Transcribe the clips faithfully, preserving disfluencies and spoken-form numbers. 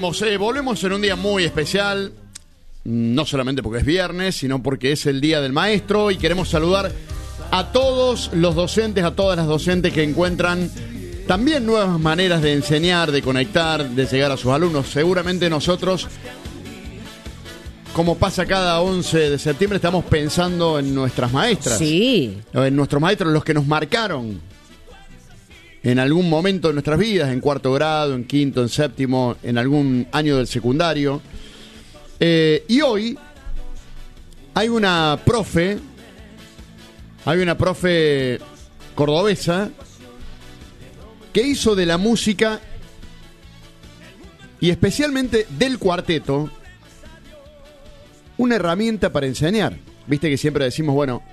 volvemos, eh, volvemos en un día muy especial, no solamente porque es viernes, sino porque es el Día del Maestro y queremos saludar a todos los docentes, a todas las docentes que encuentran también nuevas maneras de enseñar, de conectar, de llegar a sus alumnos. Seguramente nosotros, como pasa cada once de septiembre, estamos pensando en nuestras maestras. Sí. En nuestros maestros, los que nos marcaron en algún momento de nuestras vidas, en cuarto grado, en quinto, en séptimo, en algún año del secundario. Eh, y hoy hay una profe, hay una profe cordobesa que hizo de la música y especialmente del cuarteto una herramienta para enseñar. Viste que siempre decimos, bueno,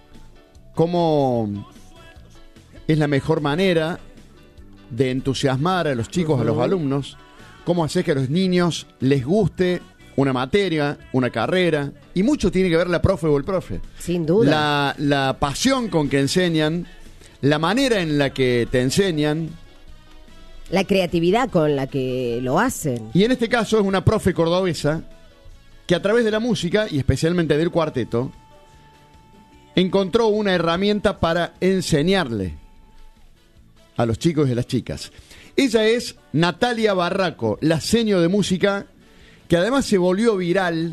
¿cómo es la mejor manera de entusiasmar a los chicos, uh-huh. a los alumnos? ¿Cómo hacer que a los niños les guste una materia, una carrera? Y mucho tiene que ver la profe o el profe. Sin duda. La, la pasión con que enseñan, la manera en la que te enseñan. La creatividad con la que lo hacen. Y en este caso es una profe cordobesa que a través de la música, y especialmente del cuarteto, encontró una herramienta para enseñarle a los chicos y a las chicas. Ella es Natalia Barraco, la seño de música, que además se volvió viral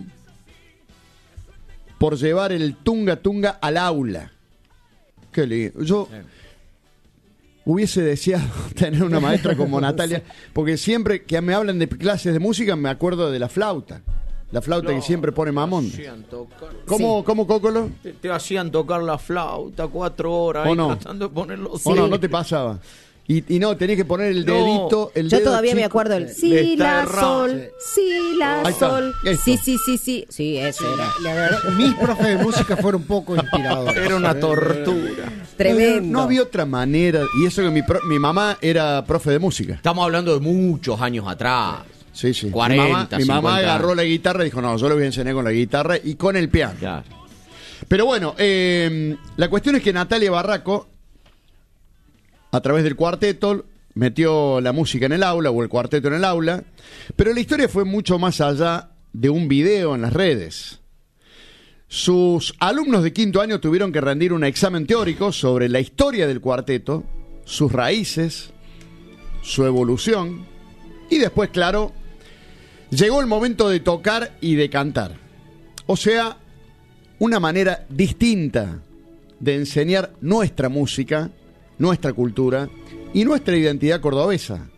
por llevar el tunga tunga al aula. Qué lindo. Yo hubiese deseado tener una maestra como Natalia, porque siempre que me hablan de clases de música me acuerdo de la flauta. La flauta no, que siempre pone mamón. ¿Cómo, sí. ¿Cómo, Cócolo? Te, te hacían tocar la flauta cuatro horas ¿O ahí no? tratando de poner los... ¿O sí. no? ¿No te pasaba? Y, y no, tenías que poner el dedito, no, el yo dedo todavía chico. me acuerdo el si, la, sol, si, la, Ahí está. sol. Sí, sí, sí, sí. Sí, eso sí, era. La, la verdad, mis profes de música fueron un poco inspiradores. Era una tortura. Tremendo. No, no había otra manera. Y eso que mi, pro, mi mamá era profe de música. Estamos hablando de muchos años atrás. Sí, sí. cuarenta, mi mamá, mi mamá agarró la guitarra y dijo, no, yo le voy a enseñar con la guitarra y con el piano. Claro. Pero bueno, eh, la cuestión es que Natalia Barraco, a través del cuarteto, metió la música en el aula, o el cuarteto en el aula, pero la historia fue mucho más allá de un video en las redes. Sus alumnos de quinto año tuvieron que rendir un examen teórico sobre la historia del cuarteto, sus raíces, su evolución, y después, claro, llegó el momento de tocar y de cantar. O sea, una manera distinta de enseñar nuestra música, nuestra cultura y nuestra identidad cordobesa.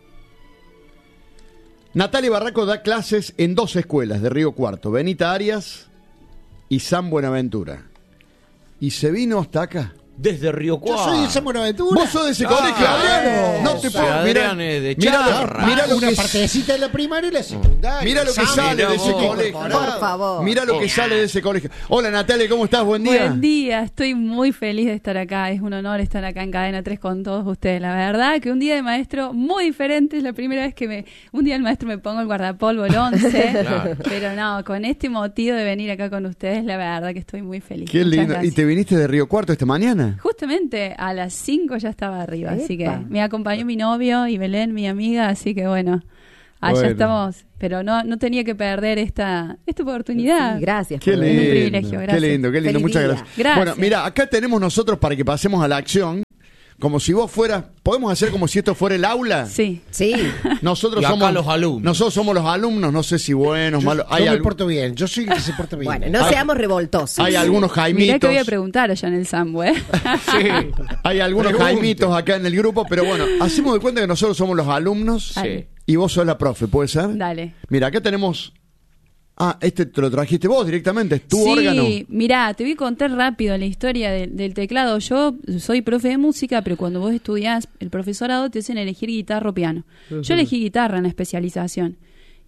Natalia Barraco da clases en dos escuelas de Río Cuarto, Benita Arias y San Buenaventura. Y se vino hasta acá. Desde Río Cuarto. Yo soy de San Buenaventura. Vos sos de ese claro, colegio, Adrián. No te puedo. Mira, Mirá, de mirá, mirá lo una que partecita de la primaria y la secundaria. Mira lo que sale de ese colegio. Por favor. Mira lo que sale de ese colegio. Hola Natalia, ¿cómo estás? Buen día. Buen día, estoy muy feliz de estar acá. Es un honor estar acá en Cadena tres con todos ustedes. La verdad que un día de maestro muy diferente. Es la primera vez que me un día el maestro me pongo el guardapolvo el once. Claro. Pero no, con este motivo de venir acá con ustedes, la verdad que estoy muy feliz. Qué Muchas lindo. gracias. ¿Y te viniste de Río Cuarto esta mañana? Justamente a las cinco ya estaba arriba, Epa. así que me acompañó mi novio y Belén, mi amiga, así que bueno, allá bueno. estamos, pero no no tenía que perder esta esta oportunidad. Sí, gracias. Qué por lindo, un privilegio, gracias. qué lindo, qué lindo, Feliz muchas día. gracias. Gracias. Bueno, mira, acá tenemos nosotros para que pasemos a la acción, como si vos fueras, podemos hacer como si esto fuera el aula. Sí. Sí. Nosotros Y acá somos los alumnos. Nosotros somos los alumnos, no sé si buenos, Yo, malos. yo Hay, me algu- porto bien. Yo soy el que se porta bien. Bueno, no Hay- seamos revoltosos. hay algunos jaimitos. Mirá que voy a preguntar allá en el Samwe. Sí. Hay algunos Pregunte. jaimitos acá en el grupo, pero bueno, hacemos de cuenta que nosotros somos los alumnos Dale. y vos sos la profe, ¿puede ser? Dale. Mira, acá tenemos... Ah, este te lo trajiste vos directamente, es tu sí, órgano. mirá, te voy a contar rápido la historia de- del teclado. Yo soy profe de música, pero cuando vos estudiás el profesorado te hacen elegir guitarra o piano. Yo elegí guitarra en la especialización. Y el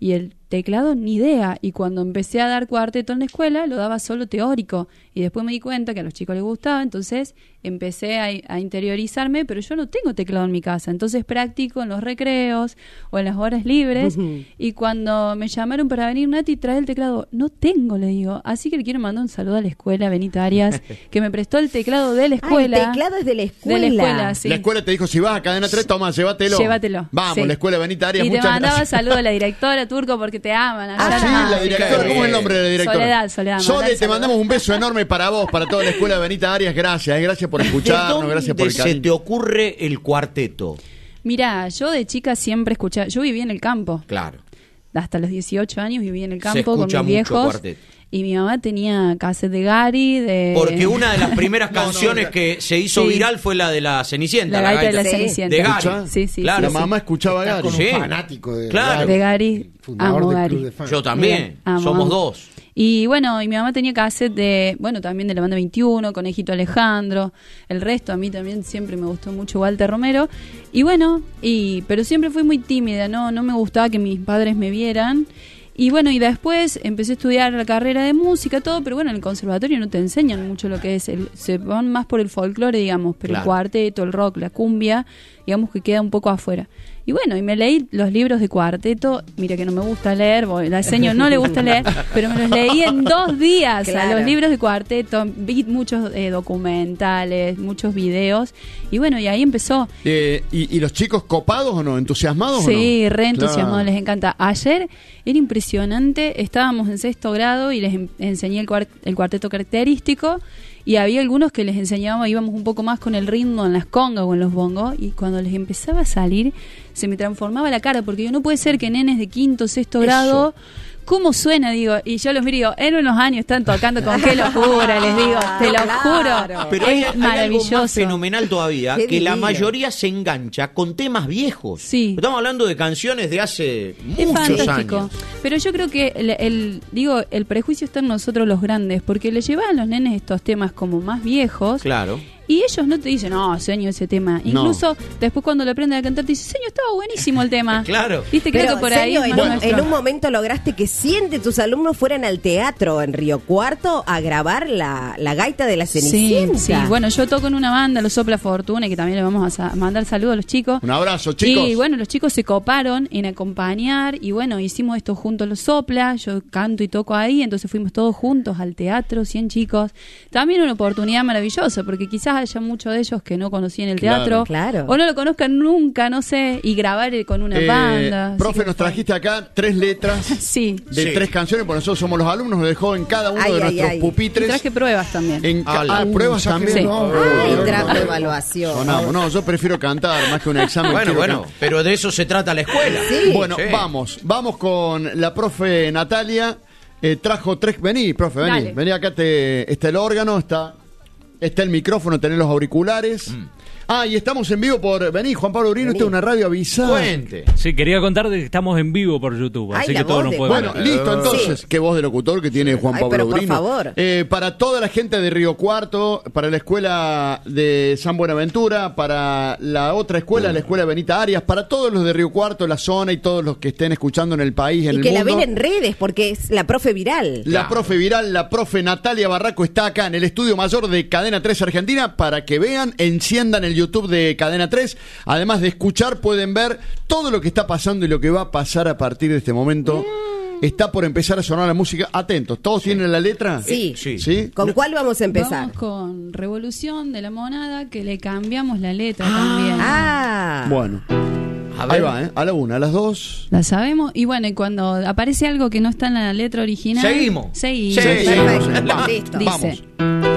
teclado ni idea. Y cuando empecé a dar cuarteto en la escuela, lo daba solo teórico. Y después me di cuenta que a los chicos les gustaba, entonces empecé a, a interiorizarme, pero yo no tengo teclado en mi casa. Entonces practico en los recreos o en las horas libres. Uh-huh. Y cuando me llamaron para venir, Nati, trae el teclado. No tengo, le digo. Así que le quiero mandar un saludo a la escuela Benito Arias, que me prestó el teclado de la escuela. Ah, el teclado es de la escuela. De la escuela, sí. La escuela te dijo, si vas a Cadena tres, toma, llévatelo. Llévatelo. Vamos, sí. la escuela Benito Arias, y muchas te mandaba gracias. saludo a la directora, Turco, porque te aman. Ah, sí, la directora. ¿Cómo es el nombre de la directora? Soledad, Soledad. Sole, te mandamos un beso enorme para vos, para toda la escuela Benito Arias. Gracias, eh, gracias por escucharnos, gracias por el se cariño. te ocurre el cuarteto? Mirá, yo de chica siempre escuchaba, yo viví en el campo. Claro. Hasta los dieciocho años viví en el Se campo con escucha mis mucho viejos. cuarteto. Y mi mamá tenía cassette de Gary, de... Porque una de las primeras canciones no, no, que se hizo sí. viral fue la de la Cenicienta. La gaita de la Sí. Cenicienta. De Gary. ¿Escuchá? Sí, sí, Claro. La sí, mamá sí. escuchaba a Estás Gary. con un Sí. fanático de Claro. De Gary, fundador amo del Gary. Club de Fans. Yo también. Bien, amo, Somos amo. dos. Y bueno, y mi mamá tenía cassette de, bueno, también de la banda veintiuno, Conejito Alejandro, el resto, a mí también siempre me gustó mucho Walter Romero. Y bueno, y pero siempre fui muy tímida, no no me gustaba que mis padres me vieran. Y bueno, y después empecé a estudiar la carrera de música, todo, pero bueno, en el conservatorio no te enseñan mucho lo que es, el, se van más por el folclore, digamos, pero Claro. el cuarteto, el rock, la cumbia, digamos que queda un poco afuera. Y bueno, y me leí los libros de cuarteto, mira que no me gusta leer, porque la seño no le gusta leer, pero me los leí en dos días, Claro. a los libros de cuarteto, vi muchos eh, documentales, muchos videos, y bueno, y ahí empezó. Eh, ¿y, ¿Y los chicos copados o no? ¿Entusiasmados Sí, o no? re entusiasmados, Claro. les encanta. Ayer era impresionante, estábamos en sexto grado y les em- enseñé el, cuart- el cuarteto característico y había algunos que les enseñábamos, íbamos un poco más con el ritmo en las congas o en los bongos y cuando les empezaba a salir se me transformaba la cara porque yo no puede ser que nenes de quinto, sexto Eso. grado... ¿Cómo suena? Digo, y yo los miro, digo, en unos años están tocando con qué locura, les digo, te lo Claro. juro. Pero hay, es hay algo maravilloso. más fenomenal todavía, Qué que la divino. mayoría se engancha con temas viejos. Sí. Estamos hablando de canciones de hace Es muchos fantástico. años. Pero yo creo que el, el- digo, el prejuicio está en nosotros los grandes, porque le llevan a los nenes estos temas como más viejos. Claro. Y ellos no te dicen, no, señor, ese tema. No. Incluso después cuando lo aprenden a cantar, te dicen, señor, estaba buenísimo el tema. Claro. Viste, creo Pero, que por ahí señor, es en, más un, nuestro. en un momento lograste que siete tus alumnos fueran al teatro en Río Cuarto a grabar la, la gaita de la Sí, Cenicienta. sí. Bueno, yo toco en una banda, los Sopla Fortuna, y que también le vamos a sa- mandar saludos a los chicos. Un abrazo, chicos. Y bueno, los chicos se coparon en acompañar y bueno, hicimos esto juntos los Sopla, yo canto y toco ahí, entonces fuimos todos juntos al teatro, cien chicos. También una oportunidad maravillosa, porque quizás haya muchos de ellos que no conocían el Claro. teatro, Claro. o no lo conozcan nunca, no sé, y grabar eh, con una Eh, banda. Así profe, que nos fue- trajiste acá tres letras Sí, de Sí. tres canciones, porque nosotros somos los alumnos, nos dejó en cada uno Ay, de ay, nuestros ay. y pupitres. traje pruebas también. En ca- Ala. ah, pruebas Saque también. de No, nombre. Ay, No, trajo no, no. evaluación. Sonamos. No, yo prefiero cantar más que un examen. Bueno, quiero bueno, can- pero de eso se trata la escuela. Sí. Bueno, Sí. vamos, vamos con la profe Natalia. Eh, trajo tres. Vení, profe, vení. Dale. Vení acá, te, está el órgano, está, está el micrófono, tenés los auriculares. Mm. Ah, y estamos en vivo por. Vení, Juan Pablo Urino, Vení. esta es una radio avisada. Cuente. Sí, quería contar de que estamos en vivo por YouTube, Ay, así la que todos voz nos de pueden Bueno, ver. listo, entonces, Sí. qué voz de locutor que tiene Juan Ay, Pablo pero por Urino. favor. Eh, para toda la gente de Río Cuarto, para la escuela de San Buenaventura, para la otra escuela, la escuela Benita Arias, para todos los de Río Cuarto, la zona y todos los que estén escuchando en el país, en Y el que la mundo. ven en redes porque es la profe viral. La profe viral, la profe Natalia Barraco está acá en el estudio mayor de Cadena tres Argentina para que vean, enciendan el YouTube de Cadena tres. Además de escuchar, pueden ver todo lo que está pasando y lo que va a pasar a partir de este momento. Está por empezar a sonar la música. Atentos, ¿todos tienen la letra? Sí. Sí. ¿Sí? ¿Con cuál vamos a empezar? Vamos con Revolución de la Monada, que le cambiamos la letra también. Ah. Bueno, A ahí ver. va, ¿eh? A la una, a las dos. La sabemos. Y bueno, y cuando aparece algo que no está en la letra original, Seguimos. Seguimos. Sí, Perfecto. Vamos, Listo. Dice, vamos.